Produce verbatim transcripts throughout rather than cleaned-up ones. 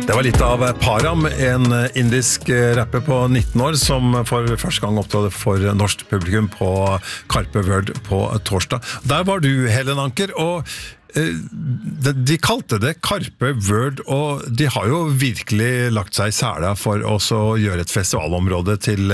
Det var litt av Param, en indisk rapper på nitten år som for første gang opptrådte for norsk publikum på Karpe World på torsdag. Der var du, Helen Anker, og de kalte det Karpe World, og de har jo virkelig lagt seg i sela for å gjøre et festivalområde til,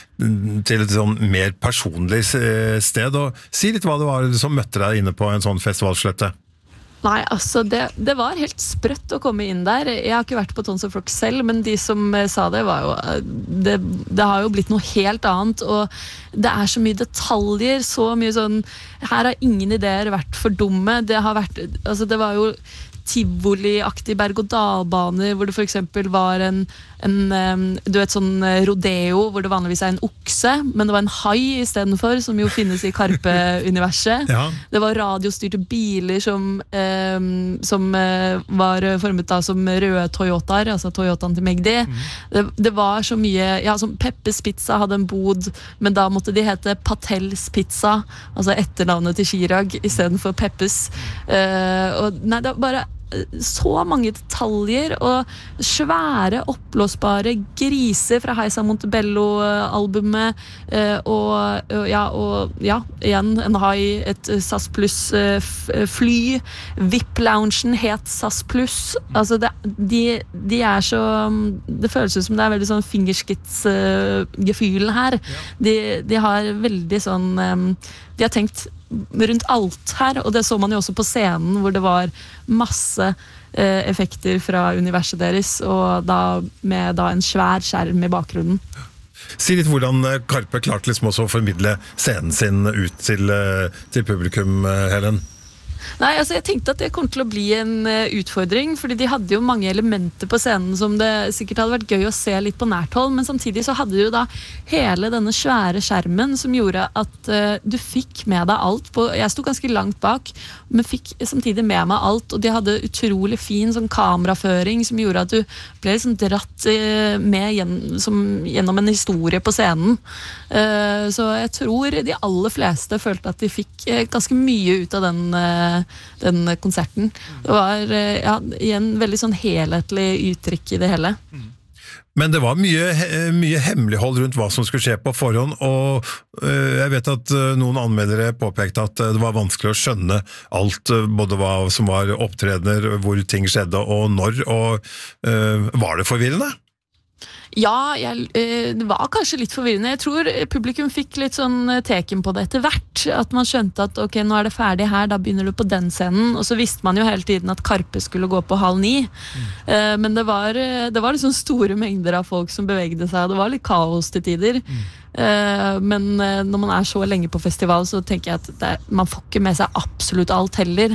til et sånn mer personlig sted. Og si litt hva det var som møtte deg inne på en sånn festivalslette. Nei, altså det, det var helt sprøtt å komme inn der. Jeg har ikke vært på Tons of Rock selv, men de som sa det var jo det, det har jo blitt noe helt annet, og det er så mye detaljer, så mye sånn, her har ingen ideer vært for dumme. Det har vært, altså det var jo tivoli-aktig berg-og-dal-baner, hvor det for eksempel var en, en du vet, sånn rodeo, hvor det vanligvis er en okse, men det var en hai i stedet for, som jo finnes i Karpe-universet. Ja. Det var radiostyrte biler som, eh, som eh, var formet da som røde Toyotaer, altså Toyotaen til Magdi. Mm. Det, det var så mye, ja, som Peppes Pizza hadde en bod, men da måtte de hete Patels Pizza, altså etternavnet til Chirag, i stedet for Peppes. Eh, og nei, det var bare så mange detaljer og svære oppblåsbare griser fra Heisa Montebello-albumet og, ja, og ja, igjen en hai, et SAS Plus fly, V I P-loungen het SAS Plus, altså det, de, de er så, det føles ut som det er veldig sånn fingerskits-gefühlen her. De, de har veldig sånn, de har tenkt rundt alt her, og det så man jo også på scenen hvor det var masse eh, effekter fra universet deres, og da med da en svær skjerm i bakgrunnen. Si litt hvordan Karpe klarte liksom også å formidle scenen sin ut til, til publikum, Helen. Nei, altså jeg tenkte at det kom til å bli en uh, utfordring, fordi de hadde jo mange elementer på scenen som det sikkert hadde vært gøy å se litt på nært hold, men samtidig så hadde du jo da hele denne svære skjermen som gjorde at uh, du fikk med deg alt på, jeg sto ganske langt bak, men fikk samtidig med meg alt, og de hadde utrolig fin sånn kameraføring som gjorde at du ble liksom dratt uh, med gjen, som, gjennom en historie på scenen. Uh, så jeg tror de aller fleste følte at de fikk uh, ganske mye ut av den uh, den konserten. Det var ja, igjen veldig sånn helhetlig uttrykk i det hele. Men det var mye, mye hemmelighold rundt hva som skulle skje på forhånd, og øh, jeg vet at noen anmeldere påpekte at det var vanskelig å skjønne alt, både hva som var opptredener, hvor ting skjedde og når, og øh, var det forvirrende? Ja, jeg, det var kanskje litt forvirrende. Jeg tror publikum fikk litt sånn teken på det etter hvert, at man skjønte at ok, nå er det ferdig her, da begynner du på den scenen, og så visste man jo hele tiden at Karpe skulle gå på halv ni, mm. men det var, det var liksom store mengder av folk som bevegde seg, og det var litt kaos til tider. Mm. Men når man er så lenge på festival, så tenker jeg at det, man får ikke med seg absolutt alt heller.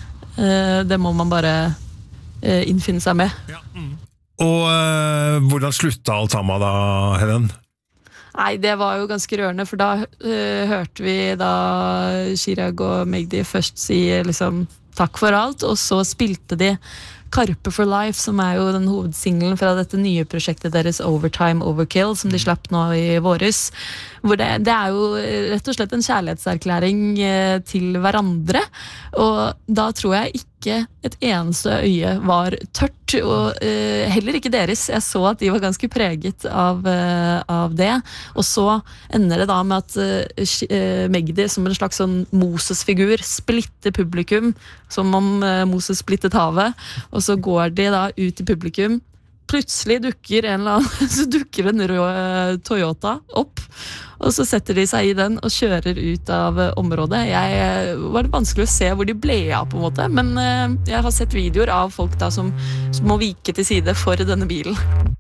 Det må man bare innfinne seg med. Ja. Mm. Og øh, hvordan slutta alt sammen da, Helen? Nei, det var jo ganske rørende, for da øh, hørte vi da Chirag og Magdi først si liksom takk for alt, og så spilte de Karpe for Life, som er jo den hovedsinglen fra dette nye prosjektet deres Overtime Overkill, som de slapp nå i våres, hvor det, det er jo rett og slett en kjærlighetserklæring eh, til hverandre, og da tror jeg ikke et eneste øye var tørt, og eh, heller ikke deres. Jeg så at de var ganske preget av, eh, av det, og så ender det da med at eh, Magdi som en slags sånn Moses-figur splitter publikum, som om eh, Moses splittet havet, og så går de da ut i publikum. Plutselig dukker en eller annen, så dukker en rød Toyota opp, og så setter de seg i den og kjører ut av området. Jeg var det vanskelig å se hvor de ble av på en måte, men jeg har sett videoer av folk da som, som må vike til side for denne bilen.